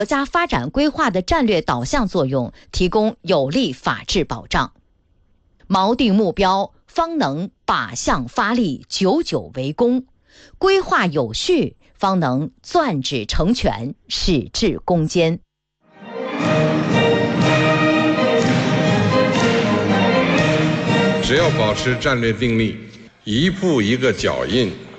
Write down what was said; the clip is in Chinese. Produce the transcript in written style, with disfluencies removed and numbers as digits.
国家发展规划的战略导向作用，提供有力法治保障。锚定目标，方能靶向发力，久久为功；规划有序，方能攥指成拳，矢志攻坚。 只要保持战略定力，一步一个脚印，